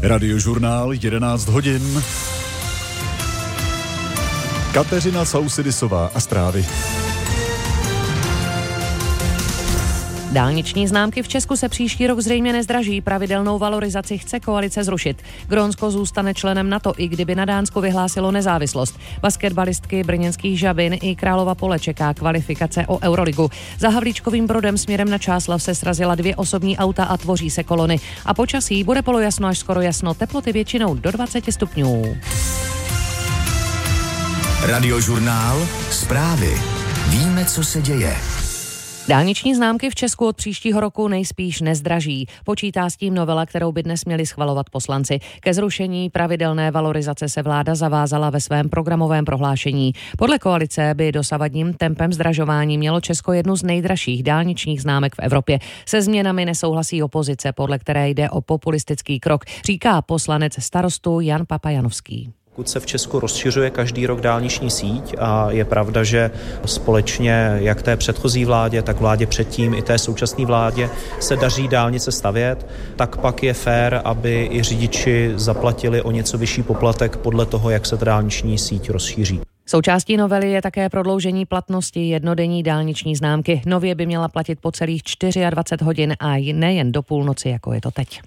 Radiožurnál 11 hodin. Kateřina Sausidisová a zprávy. Dálniční známky v Česku se příští rok zřejmě nezdraží. Pravidelnou valorizaci chce koalice zrušit. Grónsko zůstane členem NATO, i kdyby na Dánsku vyhlásilo nezávislost. Basketbalistky brněnských Žabin i Králova Pole čeká kvalifikace o Euroligu. Za Havlíčkovým Brodem směrem na Čáslav se srazila 2 osobní auta a tvoří se kolony. A počasí bude polojasno až skoro jasno, teploty většinou do 20 stupňů. Radiožurnál, zprávy. Víme, co se děje. Dálniční známky v Česku od příštího roku nejspíš nezdraží. Počítá s tím novela, kterou by dnes měli schvalovat poslanci. Ke zrušení pravidelné valorizace se vláda zavázala ve svém programovém prohlášení. Podle koalice by dosavadním tempem zdražování mělo Česko jednu z nejdražších dálničních známek v Evropě. Se změnami nesouhlasí opozice, podle které jde o populistický krok, říká poslanec Starostu Jan Papajanovský. Pokud se v Česku rozšiřuje každý rok dálniční síť a je pravda, že společně jak té předchozí vládě, tak vládě předtím i té současné vládě se daří dálnice stavět, tak pak je fér, aby i řidiči zaplatili o něco vyšší poplatek podle toho, jak se ta dálniční síť rozšíří. Součástí novely je také prodloužení platnosti jednodenní dálniční známky. Nově by měla platit po celých 24 hodin a nejen do půlnoci, jako je to teď.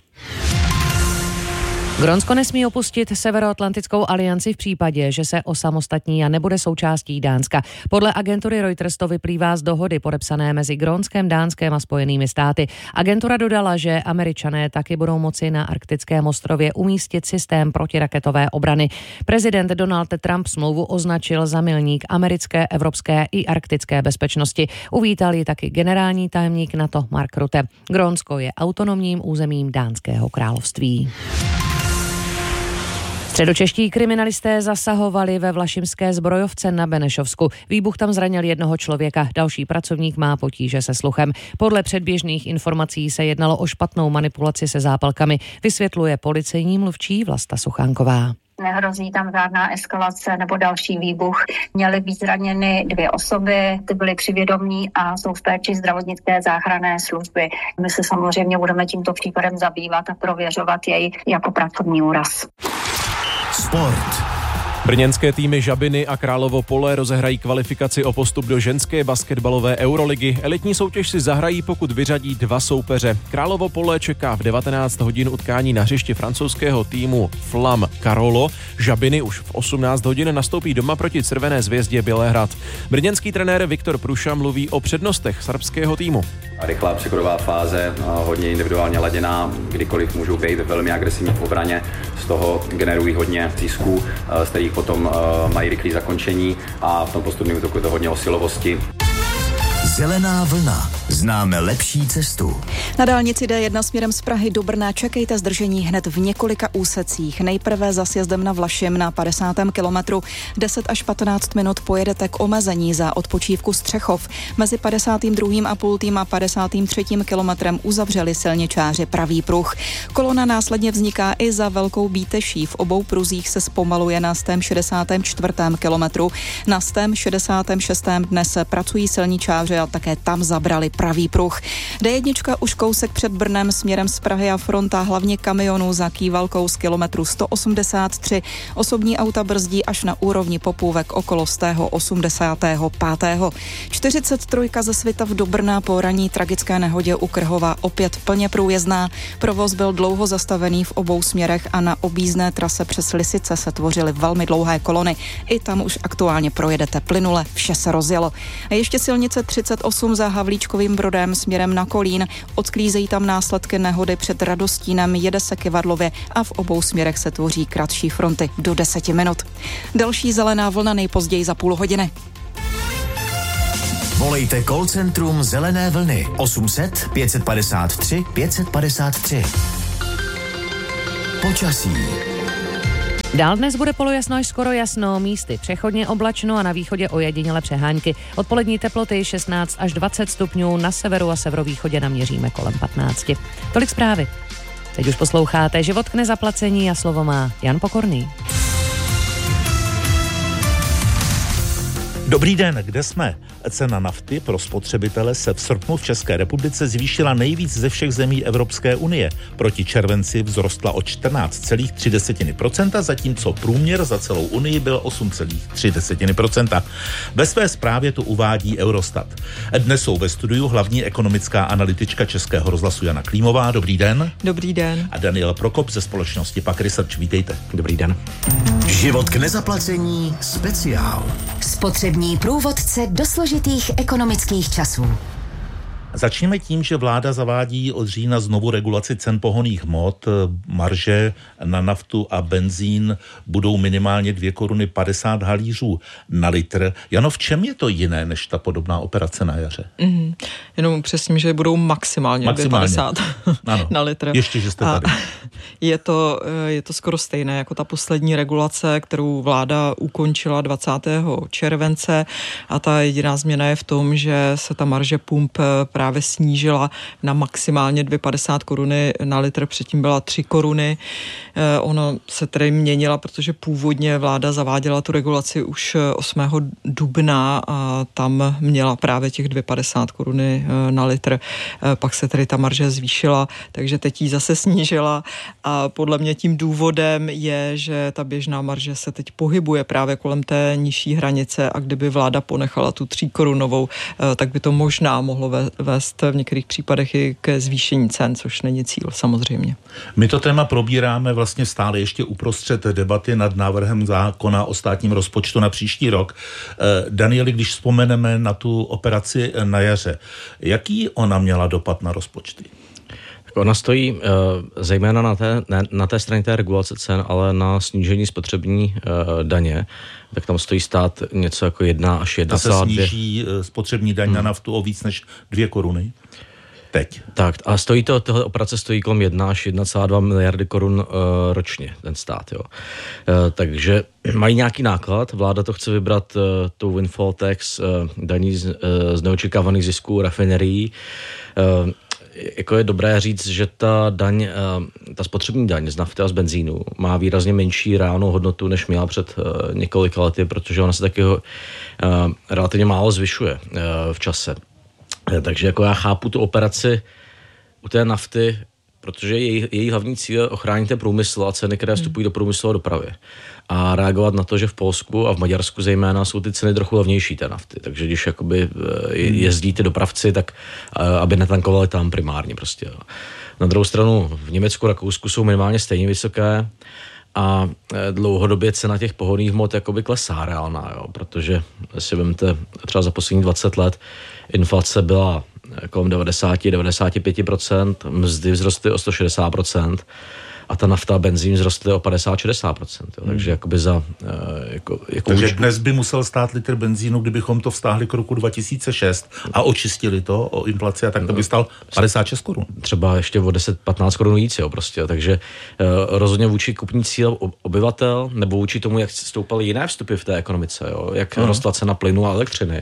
Grónsko nesmí opustit Severoatlantickou alianci v případě, že se osamostatní a nebude součástí Dánska. Podle agentury Reuters to vyplývá z dohody podepsané mezi Grónskem, Dánskem a Spojenými státy. Agentura dodala, že Američané taky budou moci na arktickém ostrově umístit systém protiraketové obrany. Prezident Donald Trump smlouvu označil za milník americké, evropské i arktické bezpečnosti. Uvítal ji taky generální tajemník NATO Mark Rutte. Grónsko je autonomním územím Dánského království. Středočeští kriminalisté zasahovali ve vlašimské zbrojovce na Benešovsku. Výbuch tam zranil jednoho člověka, další pracovník má potíže se sluchem. Podle předběžných informací se jednalo o špatnou manipulaci se zápalkami, vysvětluje policejní mluvčí Vlasta Suchánková. Nehrozí tam žádná eskalace nebo další výbuch. Měly být zraněny 2 osoby, ty byly přivědomí a jsou v péči zdravotnické záchranné služby. My se samozřejmě budeme tímto případem zabývat a prověřovat jej jako pracovní úraz. Sport. Brněnské týmy Žabiny a Královo Pole rozehrají kvalifikaci o postup do ženské basketbalové Euroligy. Elitní soutěž si zahrají, pokud vyřadí 2 soupeře. Královo Pole čeká v 19 hodin utkání na hřišti francouzského týmu Flam Karolo. Žabiny už v 18 hodin nastoupí doma proti Červené zvězdě Bělehrad. Brněnský trenér Viktor Pruša mluví o přednostech srbského týmu. Rychlá přechodová fáze, hodně individuálně laděná, kdykoliv můžou být velmi agresivní v obraně, z toho generují hodně zisků, z kterých potom mají rychlé zakončení a v tom postupném útoku je to hodně o silovosti. Zelená vlna. Známe lepší cestu. Na dálnici D1 směrem z Prahy do Brna čekejte zdržení hned v několika úsecích. Nejprve za sjezdem na Vlašim na 50. kilometru. 10 až 15 minut pojedete k omezení za odpočívku Střechov. Mezi 52. a 53. kilometrem uzavřeli silničáři pravý pruh. Kolona následně vzniká i za Velkou Bíteší. V obou pruzích se zpomaluje na 164. kilometru. Na 166. dnes pracují silničáři a také tam zabrali pravý pruh. D1 už kousek před Brnem směrem z Prahy a fronta hlavně kamionů za Kývalkou z kilometru 183. Osobní auta brzdí až na úrovni Popůvek okolo 185. 43 ze Svitav do Brna po ranní tragické nehodě u Krhova opět plně průjezdná. Provoz byl dlouho zastavený v obou směrech a na objízdné trase přes Lisice se tvořily velmi dlouhé kolony. I tam už aktuálně projedete plynule, vše se rozjelo. A ještě silnice 38 za Havlíčkovým Brodem směrem na Kolín. Odklízejí tam následky nehody před Radostínem, jede se Kyvadlově a v obou směrech se tvoří kratší fronty do 10 minut. Další zelená vlna nejpozději za půl hodiny. Volejte call centrum Zelené vlny 800 553 553. Počasí. Dál dnes bude polojasno až skoro jasno, místy přechodně oblačno a na východě ojedinělé přehánky. Odpolední teploty 16 až 20 stupňů, na severu a severovýchodě naměříme kolem 15. Tolik zprávy. Teď už posloucháte Život k nezaplacení a slovo má Jan Pokorný. Dobrý den, kde jsme? cena nafty pro spotřebitele se v srpnu v České republice zvýšila nejvíc ze všech zemí Evropské unie. Proti červenci vzrostla o 14,3%, zatímco průměr za celou unii byl 8,3%. Ve své zprávě to uvádí Eurostat. Dnes jsou ve studiu hlavní ekonomická analytička Českého rozhlasu Jana Klímová. Dobrý den. Dobrý den. A Daniel Prokop ze společnosti PAQ Research. Vítejte. Dobrý den. Život k nezaplacení speciál. Spotřební průvodce do složitých ekonomických časů. Začněme tím, že vláda zavádí od října znovu regulaci cen pohonných hmot. Marže na naftu a benzín budou minimálně 2 koruny 50 halířů na litr. Jano, v čem je to jiné než ta podobná operace na jaře? Jenom přesně, že budou maximálně 2,50 na litr. Ještě, že jste tady. Je to skoro stejné jako ta poslední regulace, kterou vláda ukončila 20. července a ta jediná změna je v tom, že se ta marže pump právě snížila na maximálně 2,50 koruny na litr, předtím byla 3 koruny. Ona se tedy měnila, protože původně vláda zaváděla tu regulaci už 8. dubna a tam měla právě těch 2,50 koruny na litr. Pak se tedy ta marže zvýšila, takže teď ji zase snížila a podle mě tím důvodem je, že ta běžná marže se teď pohybuje právě kolem té nižší hranice a kdyby vláda ponechala tu 3 korunovou, tak by to možná mohlo vést v některých případech i ke zvýšení cen, což není cíl samozřejmě. My to téma probíráme vlastně stále ještě uprostřed debaty nad návrhem zákona o státním rozpočtu na příští rok. Danieli, když vzpomeneme na tu operaci na jaře, jaký ona měla dopad na rozpočty? Ona stojí zejména na té straně té regulace cen, ale na snížení spotřební daně, tak tam stojí stát něco jako 1 až 1,2. Se sníží spotřební daň na naftu o víc než 2 koruny? Teď. Tak a tohle operace stojí kolem 1 až 1,2 miliardy korun ročně, ten stát. Jo. Takže mají nějaký náklad, vláda to chce vybrat tou windfall tax, daní z neočekávaných zisků rafinerií. Jako je dobré říct, že ta spotřební daň z nafty a z benzínu má výrazně menší reálnou hodnotu, než měla před několika lety, protože ona se taky relativně málo zvyšuje v čase. Takže jako já chápu tu operaci u té nafty, protože její hlavní cíl je ochránit ten průmysl a ceny, které vstupují do průmyslu a dopravy. A reagovat na to, že v Polsku a v Maďarsku zejména jsou ty ceny trochu levnější té nafty. Takže když jakoby jezdí ty dopravci, tak aby netankovali tam primárně prostě. Jo. Na druhou stranu v Německu, Rakousku jsou minimálně stejně vysoké a dlouhodobě cena těch pohonných hmot jakoby klesá reálná, jo, protože si vemte třeba za poslední 20 let inflace byla kolem 90-95%, mzdy vzrostly o 160%, a ta nafta a benzín vzrostly o 50-60%. Takže jakoby za... Takže dnes by musel stát litr benzínu, kdybychom to vztáhli k roku 2006 a očistili to o inflaci, a tak to by stál 56 korun. Třeba ještě o 10-15 korun víc, jo, prostě. Takže rozhodně vůči kupní cíl obyvatel, nebo vůči tomu, jak stoupaly jiné vstupy v té ekonomice, jo, jak rostla cena plynu a elektřiny,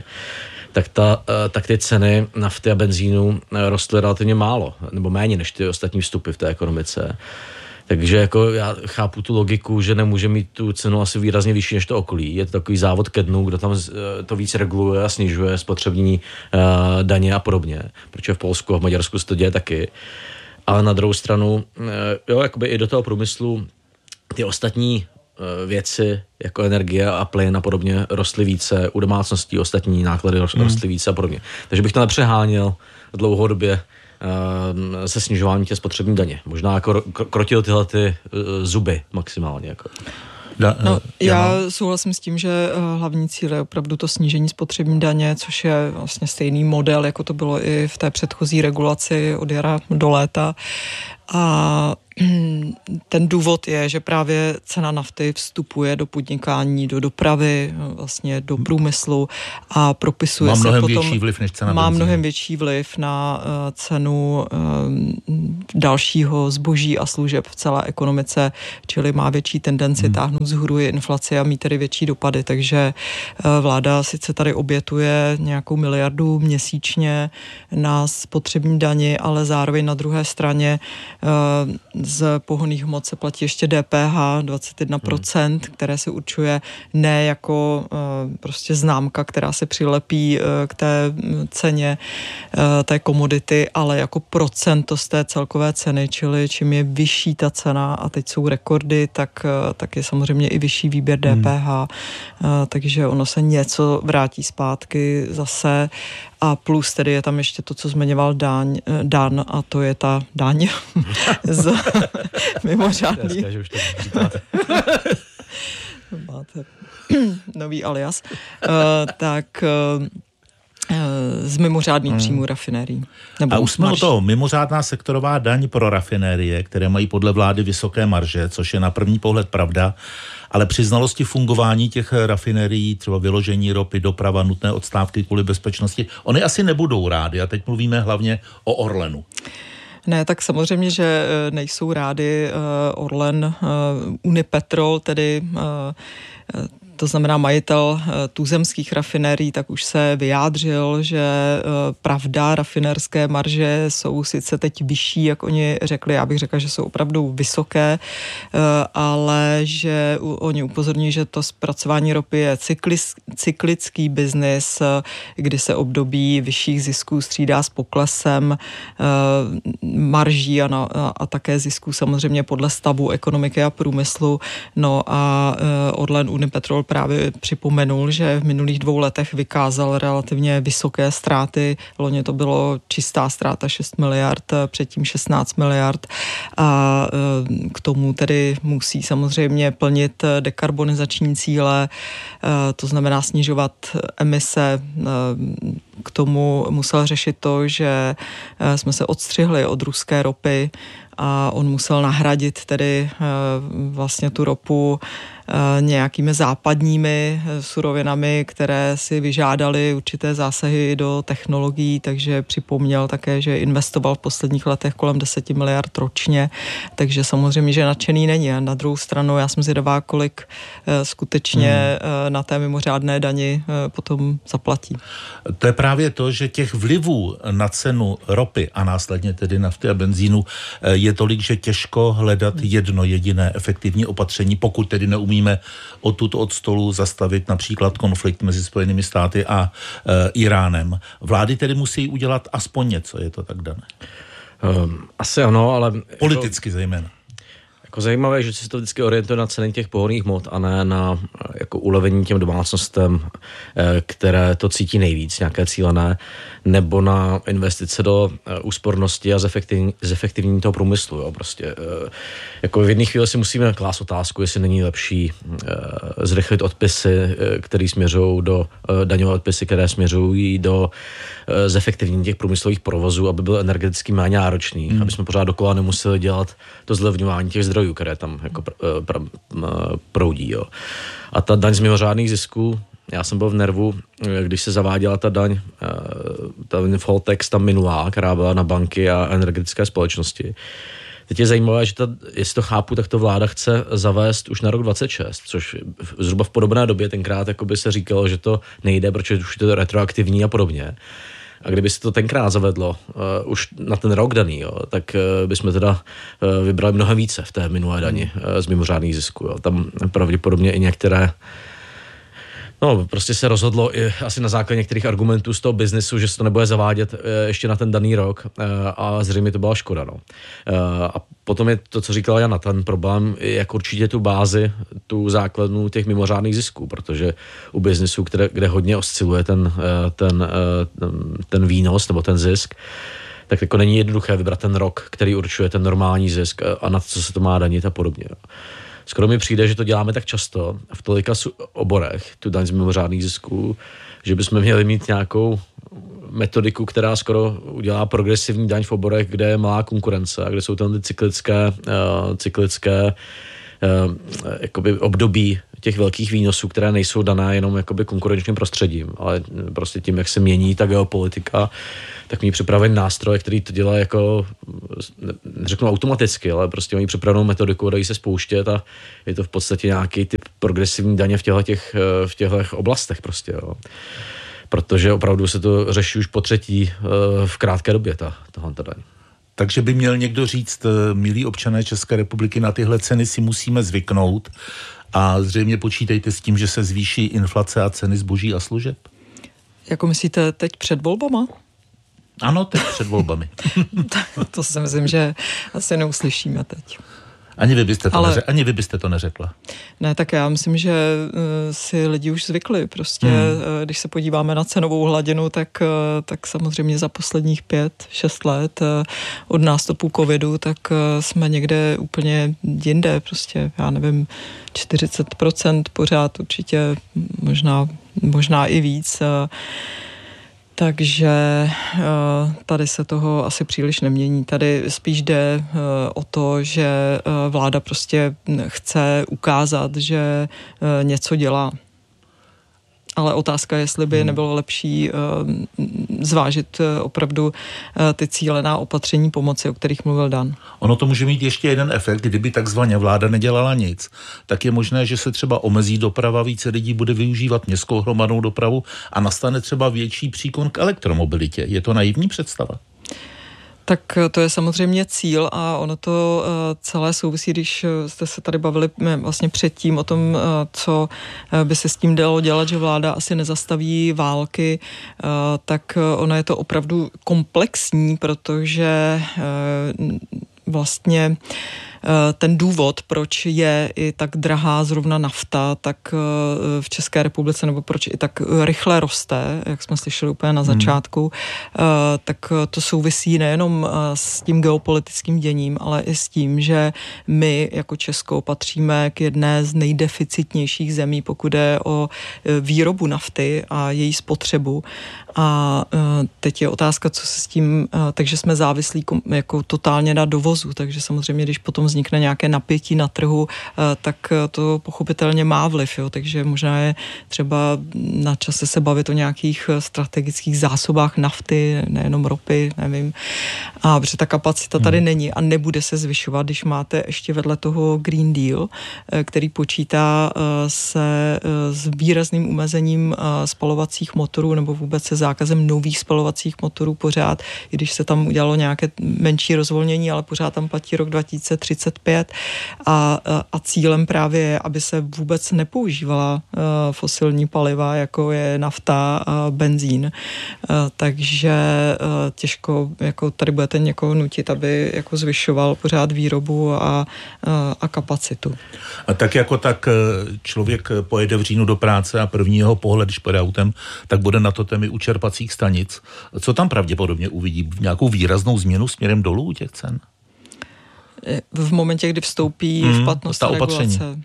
tak ty ceny nafty a benzínu rostly relativně málo, nebo méně než ty ostatní vstupy v té ekonomice. Takže jako já chápu tu logiku, že nemůže mít tu cenu asi výrazně vyšší než to okolí. Je to takový závod ke dnu, kdo tam to víc reguluje a snižuje spotřební daně a podobně. Protože v Polsku a v Maďarsku se to děje taky. Ale na druhou stranu, jo, jakoby i do toho průmyslu ty ostatní věci, jako energie a plyn a podobně, rostly více, u domácností ostatní náklady rostly více a podobně. Takže bych to nepřeháněl dlouhodobě se snižováním těch spotřební daně. Možná jako krotil tyhle ty zuby maximálně. Jako. Já souhlasím s tím, že hlavní cíl je opravdu to snížení spotřební daně, což je vlastně stejný model, jako to bylo i v té předchozí regulaci od jara do léta. A ten důvod je, že právě cena nafty vstupuje do podnikání, do dopravy, vlastně do průmyslu a propisuje se potom... větší vliv než cena má benzínu. Mnohem větší vliv na cenu dalšího zboží a služeb v celé ekonomice, čili má větší tendenci táhnout vzhůru inflaci a mít tedy větší dopady. Takže vláda sice tady obětuje nějakou miliardu měsíčně na spotřební dani, ale zároveň na druhé straně Z pohonných hmot se platí ještě DPH 21%, které se určuje ne jako prostě známka, která se přilepí k té ceně té komodity, ale jako procento z té celkové ceny, čili čím je vyšší ta cena a teď jsou rekordy, tak je samozřejmě i vyšší výběr DPH, takže ono se něco vrátí zpátky zase a plus tedy je tam ještě to, co zmiňoval Dan a to je ta daň z mimořádný. Máte nový alias. Z mimořádných příjmů rafinérií. A už jsme o toho, mimořádná sektorová daň pro rafinérie, které mají podle vlády vysoké marže, což je na první pohled pravda, ale při znalosti fungování těch rafinérií, třeba vyložení ropy, doprava, nutné odstávky kvůli bezpečnosti, oni asi nebudou rádi. A teď mluvíme hlavně o Orlenu. Ne, tak samozřejmě, že nejsou rádi. Orlen, Unipetrol, tedy to znamená majitel tuzemských rafinérií, tak už se vyjádřil, že pravda, rafinérské marže jsou sice teď vyšší, jak oni řekli, já bych řekla, že jsou opravdu vysoké, ale že oni upozorní, že to zpracování ropy je cyklický biznis, kdy se období vyšších zisků střídá s poklesem marží a také zisků samozřejmě podle stavu ekonomiky a průmyslu. No a Orlen Unipetrol právě připomenul, že v minulých 2 letech vykázal relativně vysoké ztráty. Loni to bylo čistá ztráta 6 miliard, předtím 16 miliard a k tomu tedy musí samozřejmě plnit dekarbonizační cíle, to znamená snižovat emise. K tomu musel řešit to, že jsme se odstřihli od ruské ropy a on musel nahradit tedy vlastně tu ropu nějakými západními surovinami, které si vyžádaly určité zásahy do technologií, takže připomněl také, že investoval v posledních letech kolem 10 miliard ročně, takže samozřejmě, že nadšený není. A na druhou stranu já jsem zvědavá, kolik skutečně na té mimořádné dani potom zaplatí. To je právě to, že těch vlivů na cenu ropy a následně tedy nafty a benzínu je tolik, že těžko hledat jedno jediné efektivní opatření, pokud tedy neumíme odtud od stolu zastavit například konflikt mezi Spojenými státy a Iránem. Vlády tedy musí udělat aspoň něco, je to tak dané? Asi ano, ale... Politicky zejména. Jako zajímavé, že se to vždycky orientuje na ceny těch pohonných hmot a ne na jako ulevení těm domácnostem, které to cítí nejvíc, nějaké cílené, nebo na investice do úspornosti a zefektivnění toho průmyslu. Jo. Prostě, jako v jedné chvíli si musíme klást otázku, jestli není lepší zrychlit odpisy, které směřují do daňové odpisy, které směřují do zefektivnění těch průmyslových provozů, aby byl energeticky méně náročný, aby jsme pořád dokola nemuseli dělat to zlevňování těch zdrojů, které tam jako proudí. Jo. A ta daň z mimořádných zisků, já jsem byl v nervu, když se zaváděla ta daň, ta windfall tax, ta minulá, která byla na banky a energetické společnosti. Teď je zajímavé, že jestli to chápu, tak to vláda chce zavést už na rok 2026, což zhruba v podobné době tenkrát jakoby se říkalo, že to nejde, protože už je to retroaktivní a podobně. A kdyby se to tenkrát zavedlo už na ten rok daný, jo, tak bychom teda vybrali mnohem více v té minulé dani z mimořádných zisků. Jo. Tam pravděpodobně i některé prostě se rozhodlo i asi na základě některých argumentů z toho biznesu, že se to nebude zavádět ještě na ten daný rok a zřejmě to byla škoda. No. A potom je to, co říkala Jana, ten problém je jak určitě tu bázi, tu základnu těch mimořádných zisků, protože u biznesu, kde hodně osciluje ten výnos nebo ten zisk, tak jako není jednoduché vybrat ten rok, který určuje ten normální zisk a na co se to má danit a podobně. Skoro mi přijde, že to děláme tak často v tolika oborech, tu daň z mimořádných zisků, že bychom měli mít nějakou metodiku, která skoro udělá progresivní daň v oborech, kde je malá konkurence a kde jsou tam ty cyklické jakoby období těch velkých výnosů, které nejsou dané jenom jakoby konkurenčním prostředím, ale prostě tím, jak se mění ta geopolitika, tak mají připravený nástroj, který to dělá jako, řeknu automaticky, ale prostě mají připravenou metodiku, dají se spouštět a je to v podstatě nějaký typ progresivní daně v těchto oblastech prostě, jo. Protože opravdu se to řeší už po třetí v krátké době, tahle daň. Takže by měl někdo říct, milí občané České republiky, na tyhle ceny si musíme zvyknout a zřejmě počítejte s tím, že se zvýší inflace a ceny zboží a služeb. Jako myslíte teď před volbama? Ano, teď před volbami. To si myslím, že asi neuslyšíme teď. Ani vy byste to neřekla. Ne, tak já myslím, že si lidi už zvykli. Prostě, když se podíváme na cenovou hladinu, tak samozřejmě za posledních 5-6 let od nástupu covidu, tak jsme někde úplně jinde. Prostě, já nevím, 40% pořád určitě, možná i víc. Takže tady se toho asi příliš nemění. Tady spíš jde o to, že vláda prostě chce ukázat, že něco dělá. Ale otázka je, jestli by nebylo lepší zvážit opravdu ty cílená opatření pomoci, o kterých mluvil Dan. Ono to může mít ještě jeden efekt, kdyby takzvaně vláda nedělala nic, tak je možné, že se třeba omezí doprava, více lidí bude využívat městskou hromadnou dopravu a nastane třeba větší příklon k elektromobilitě. Je to naivní představa? Tak to je samozřejmě cíl a ono to celé souvisí, když jste se tady bavili vlastně předtím o tom, co by se s tím dalo dělat, že vláda asi nezastaví války, tak ono je to opravdu komplexní, protože vlastně ten důvod, proč je i tak drahá zrovna nafta, tak v České republice, nebo proč i tak rychle roste, jak jsme slyšeli úplně na začátku, tak to souvisí nejenom s tím geopolitickým děním, ale i s tím, že my jako Česko patříme k jedné z nejdeficitnějších zemí, pokud je o výrobu nafty a její spotřebu. A teď je otázka, co se s tím, takže jsme závislí jako totálně na dovozu, takže samozřejmě, když potom vznikne nějaké napětí na trhu, tak to pochopitelně má vliv, jo? Takže možná je třeba na čase se bavit o nějakých strategických zásobách nafty, nejenom ropy, nevím. A protože ta kapacita tady není a nebude se zvyšovat, když máte ještě vedle toho Green Deal, který počítá se s výrazným omezením spalovacích motorů nebo vůbec se zákazem nových spalovacích motorů pořád, i když se tam udělalo nějaké menší rozvolnění, ale pořád tam platí rok 2035 a cílem právě je, aby se vůbec nepoužívala fosilní paliva, jako je nafta a benzín. Takže těžko jako tady budete někoho nutit, aby jako zvyšoval pořád výrobu a kapacitu. A tak jako tak člověk pojede v říjnu do práce a první jeho pohled, když pojede autem, tak bude na totemi u čerpacích stanic. Co tam pravděpodobně uvidí? Nějakou výraznou změnu směrem dolů u těch cen? V momentě, kdy vstoupí v platnost regulace.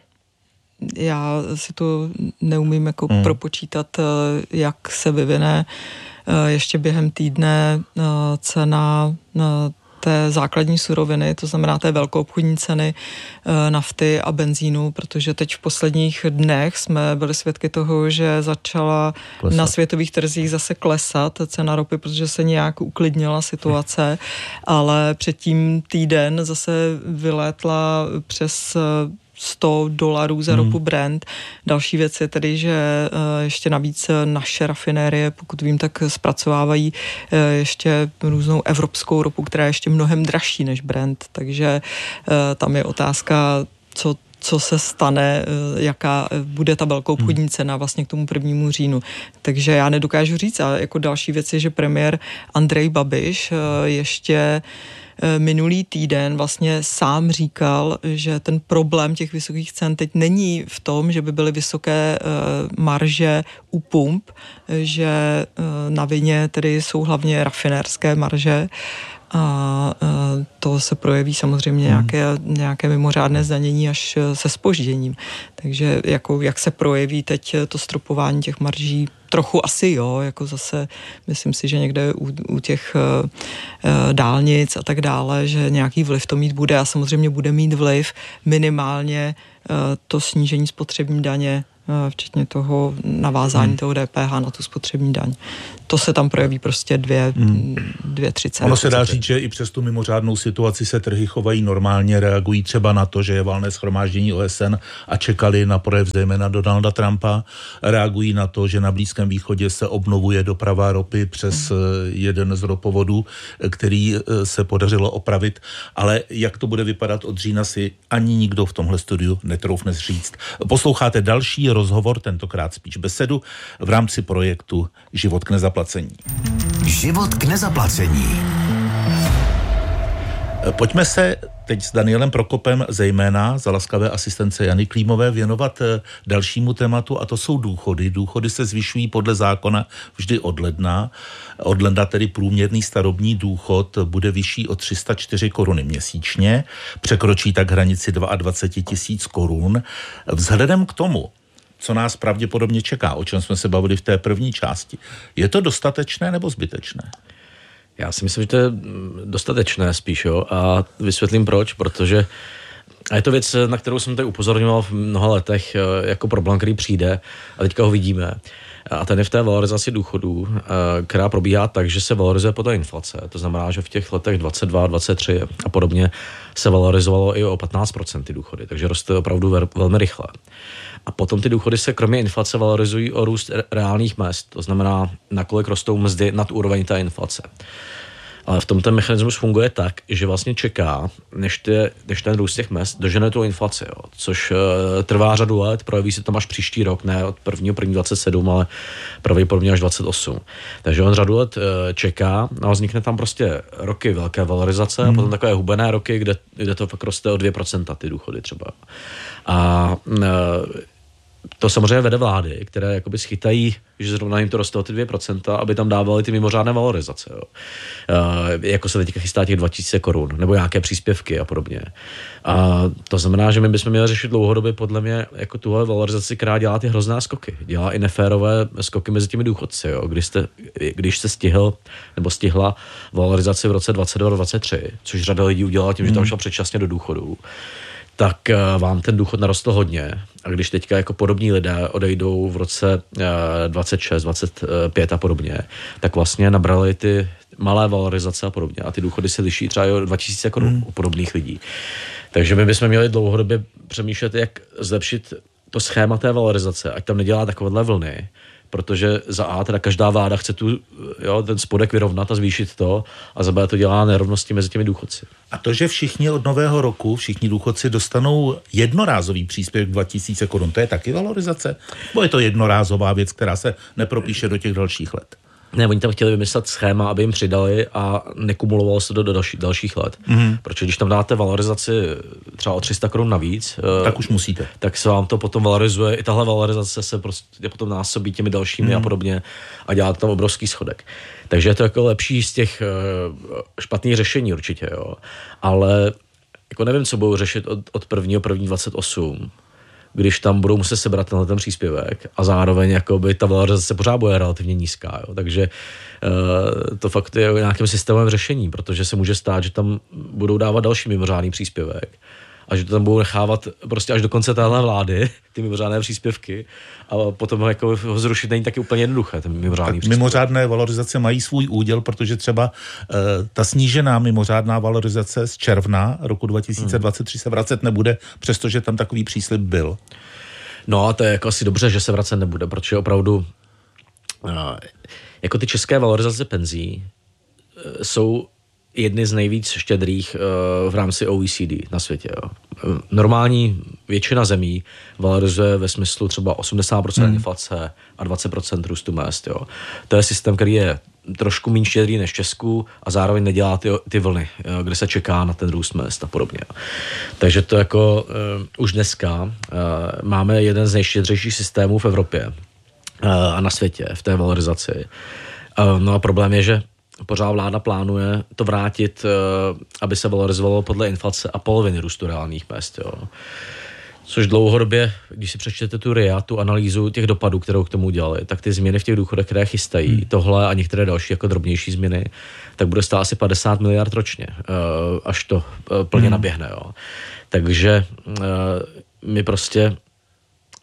Já si to neumím jako propočítat, jak se vyvine ještě během týdne cena té základní suroviny, to znamená té velkoobchodní ceny nafty a benzínu, protože teď v posledních dnech jsme byli svědky toho, že začala na světových trzích zase klesat cena ropy, protože se nějak uklidnila situace, ale předtím týden zase vylétla přes $100 za ropu Brent. Další věc je tedy, že ještě navíc naše rafinérie, pokud vím, tak zpracovávají ještě různou evropskou ropu, která je ještě mnohem dražší než Brent, takže tam je otázka, co se stane, jaká bude ta velkoobchodní cena vlastně k tomu 1. říjnu. Takže já nedokážu říct. A jako další věc je, že premiér Andrej Babiš ještě minulý týden vlastně sám říkal, že ten problém těch vysokých cen teď není v tom, že by byly vysoké marže u pump, že na vině tedy jsou hlavně rafinérské marže, a to se projeví samozřejmě nějaké mimořádné zdanění až se zpožděním. Takže jako, jak se projeví teď to stropování těch marží, trochu asi jo, jako zase myslím si, že někde u těch dálnic a tak dále, že nějaký vliv to mít bude a samozřejmě bude mít vliv minimálně to snížení spotřební daně včetně toho navázání toho DPH na tu spotřební daň. To se tam projeví prostě 2,30. Ono se dá říct, že i přes tu mimořádnou situaci se trhy chovají normálně, reagují třeba na to, že je valné shromáždění OSN a čekali na projev zejména Donalda Trumpa, reagují na to, že na Blízkém východě se obnovuje doprava ropy přes jeden z ropovodů, který se podařilo opravit, ale jak to bude vypadat od října si ani nikdo v tomhle studiu netroufne říct. Posloucháte další rozhovor, tentokrát spíš besedu, v rámci projektu Život k nezaplacení. Život k nezaplacení. Pojďme se teď s Danielem Prokopem zejména za laskavé asistence Jany Klímové věnovat dalšímu tématu, a to jsou důchody. Důchody se zvyšují podle zákona vždy od ledna. Od ledna tedy průměrný starobní důchod bude vyšší o 304 koruny měsíčně, překročí tak hranici 22 000 korun. Vzhledem k tomu, co nás pravděpodobně čeká, o čem jsme se bavili v té první části, je to dostatečné nebo zbytečné? Já si myslím, že to je dostatečné spíš, jo, a vysvětlím proč, protože a je to věc, na kterou jsem tady upozorňoval v mnoha letech jako problém, který přijde a teďka ho vidíme. A ten je v té valorizaci důchodů, která probíhá tak, že se valorizuje podle inflace. To znamená, že v těch letech 22, 23 a podobně se valorizovalo i o 15% ty důchody, takže roste opravdu velmi rychle. A potom ty důchody se kromě inflace valorizují o růst reálných mezd, to znamená, nakolik rostou mzdy nad úroveň té inflace. Ale v tom ten mechanismus funguje tak, že vlastně čeká, než ten růst těch mezd dožene tu inflaci, jo, což trvá řadu let, projeví se tam až příští rok, ne od 1.1.27, ale pravděpodobně až 28. Takže on řadu let čeká a vznikne tam prostě roky velké valorizace a potom takové hubené roky, kde to fakt roste o 2% ty důchody třeba. A to samozřejmě vede vlády, které jakoby schytají, že zrovna jim to roste o ty 2%, aby tam dávali ty mimořádné valorizace. Jo. Jako se teďka chystá těch 2000 korun, nebo nějaké příspěvky a podobně. A to znamená, že my bychom měli řešit dlouhodobě podle mě jako tuhle valorizaci, která dělá ty hrozná skoky. Dělá i neférové skoky mezi těmi důchodci. Jo. Když se stihla valorizaci v roce 22-23, což řada lidí udělala tím, že tam šla předčasně do důchodu, tak vám ten důchod narostl hodně. A když teďka jako podobní lidé odejdou v roce 26, 25 a podobně, tak vlastně nabrali ty malé valorizace a podobně. A ty důchody se liší třeba o 2000 korun u podobných lidí. Takže my bychom měli dlouhodobě přemýšlet, jak zlepšit to schéma té valorizace, ať tam nedělá takovéhle vlny, protože za A teda každá vláda chce ten spodek vyrovnat a zvýšit to, a za B to dělá nerovnosti mezi těmi důchodci. A to, že všichni od nového roku, všichni důchodci dostanou jednorázový příspěvek 2000 korun, to je taky valorizace? Bo je to jednorázová věc, která se nepropíše do těch dalších let? Ne, oni tam chtěli vymyslet schéma, aby jim přidali a nekumulovalo se to do dalších let. Protože když tam dáte valorizaci třeba o 300 korun navíc, tak už musíte. Tak se vám to potom valorizuje. I tahle valorizace se prostě potom násobí těmi dalšími a podobně a dělá tam obrovský schodek. Takže je to jako lepší z těch špatných řešení určitě, jo. Ale jako nevím, co budou řešit od 1.1.28, když tam budou muset sebrat ten příspěvek a zároveň jakoby ta valorizace pořád bude relativně nízká. Jo. Takže to fakt je o nějakém systémovém řešení, protože se může stát, že tam budou dávat další mimořádný příspěvek a že to tam budou nechávat prostě až do konce téhle vlády, ty mimořádné příspěvky, a potom jako ho zrušit není taky úplně jednoduché, ten mimořádný příspěvek. Mimořádné valorizace mají svůj úděl, protože třeba ta snížená mimořádná valorizace z června roku 2023 se vracet nebude, přestože tam takový příslib byl. No a to je jako asi dobře, že se vracet nebude, protože opravdu jako ty české valorizace penzí jsou jedny z nejvíc štědrých v rámci OECD na světě. Jo. Normální většina zemí valorizuje ve smyslu třeba 80% inflace a 20% růstu mezd. Jo. To je systém, který je trošku méně štědrý než v Česku a zároveň nedělá ty vlny, kde se čeká na ten růst mezd a podobně. Takže to jako už dneska máme jeden z nejštědřejších systémů v Evropě a na světě v té valorizaci. No a problém je, že pořád vláda plánuje to vrátit, aby se valorizovalo podle inflace a poloviny růstu reálných mezd. Jo. Což dlouhodobě, když si přečtete tu RIA, tu analýzu těch dopadů, kterou k tomu udělali, tak ty změny v těch důchodech, které chystají, tohle a některé další jako drobnější změny, tak bude stát asi 50 miliard ročně, až to plně naběhne. Jo. Takže my prostě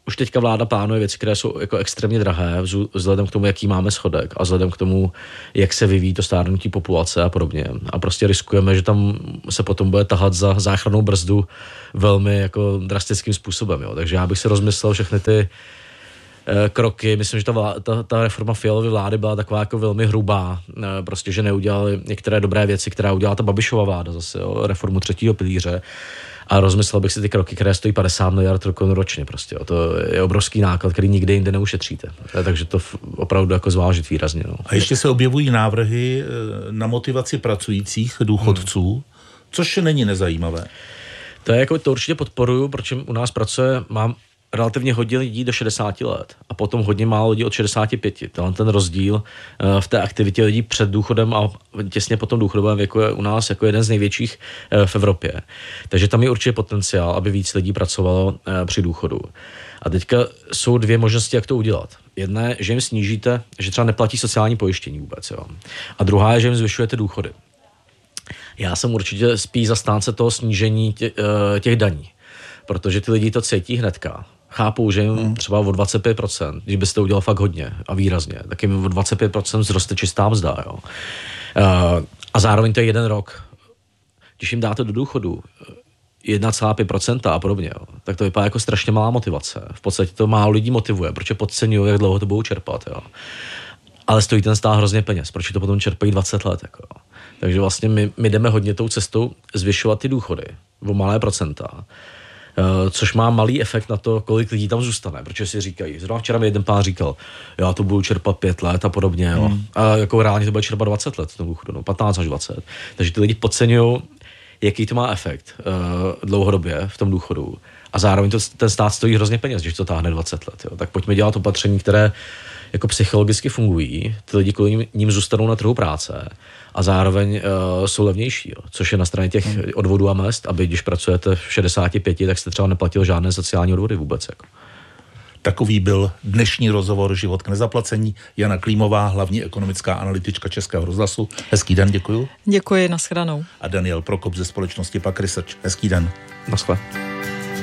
už teďka vláda plánuje věci, které jsou jako extrémně drahé, vzhledem k tomu, jaký máme schodek a vzhledem k tomu, jak se vyvíjí to stárnutí populace a podobně. A prostě riskujeme, že tam se potom bude tahat za záchrannou brzdu velmi jako drastickým způsobem. Jo. Takže já bych si rozmyslel všechny ty kroky. Myslím, že ta reforma Fialovy vlády byla taková jako velmi hrubá. Prostě, že neudělali některé dobré věci, která udělala ta Babišova vláda zase, jo, reformu 3. pilíře. A rozmyslel bych si ty kroky, které stojí 50 miliard ročně. Prostě, jo. To je obrovský náklad, který nikdy jinde neušetříte. Takže to opravdu jako zvážit výrazně. No. A ještě se objevují návrhy na motivaci pracujících důchodců, což není nezajímavé. To určitě podporuju, protože u nás mám relativně hodně lidí do 60 let a potom hodně málo lidí od 65. Ten rozdíl v té aktivitě lidí před důchodem a těsně po tom důchodovém věku je u nás jako jeden z největších v Evropě. Takže tam je určitě potenciál, aby víc lidí pracovalo při důchodu. A teďka jsou dvě možnosti, jak to udělat. Jedna je, že jim snížíte, že třeba neplatí sociální pojištění vůbec. Jo. A druhá je, že jim zvyšujete důchody. Já jsem určitě spíš zastánce toho snížení těch daní, protože ty lidi to cítí hnedka. Chápou, že jim třeba o 25%, když byste to udělal fakt hodně a výrazně, tak jim o 25% vzroste čistá mzda. Jo. A zároveň to je 1 rok. Když jim dáte do důchodu 1,5% a podobně, jo, tak to vypadá jako strašně malá motivace. V podstatě to málo lidí motivuje, protože podceňují, jak dlouho to budou čerpat. Jo. Ale stojí ten stát hrozně peněz, proč to potom čerpají 20 let. Jako. Takže vlastně my jdeme hodně tou cestou zvyšovat ty důchody o malé procenta, což má malý efekt na to, kolik lidí tam zůstane, protože si říkají, zrovna včera mi jeden pán říkal, já to budu čerpat 5 let a podobně, jo. A jako reálně to bude čerpat 20 let v tom důchodu, no, 15 až 20. Takže ty lidi podceňují, jaký to má efekt dlouhodobě v tom důchodu. A zároveň ten stát stojí hrozně peněz, když to táhne 20 let. Jo. Tak pojďme dělat opatření, které jako psychologicky fungují, ty lidi kvůli ním zůstanou na trhu práce a zároveň jsou levnější, jo. Což je na straně těch odvodů a mezd, aby když pracujete v 65, tak jste třeba neplatil žádné sociální odvody vůbec. Jako. Takový byl dnešní rozhovor Život k nezaplacení. Jana Klímová, hlavní ekonomická analytička Českého rozhlasu. Hezký den, děkuju. Děkuji, nashledanou. A Daniel Prokop ze společnosti Pak Research. Hezký den. Naschle.